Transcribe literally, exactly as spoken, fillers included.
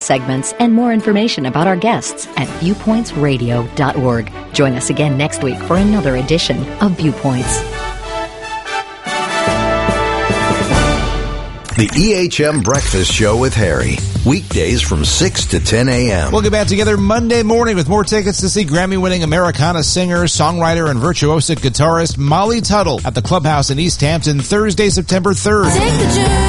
segments, and more information about our guests at viewpoints radio dot org. Join us again next week for another edition of Viewpoints. The E H M Breakfast Show with Harry. Weekdays from six to ten a.m. We'll get back together Monday morning with more tickets to see Grammy-winning Americana singer, songwriter, and virtuosic guitarist Molly Tuttle at the Clubhouse in East Hampton Thursday, September third.